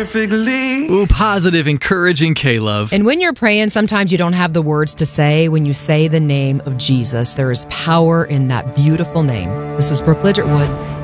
perfectly. Ooh, positive, encouraging K-Love. And when you're praying, sometimes you don't have the words to say. When you say the name of Jesus, there is power in that beautiful name. This is Brooke Ligertwood.